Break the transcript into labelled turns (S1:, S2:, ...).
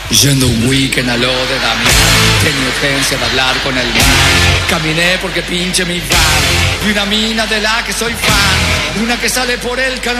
S1: Yendo un weekend a lo de Damián, tenía urgencia de hablar con el man. Caminé porque pinche mi van. Y una mina de la que soy fan, una que sale por el canal.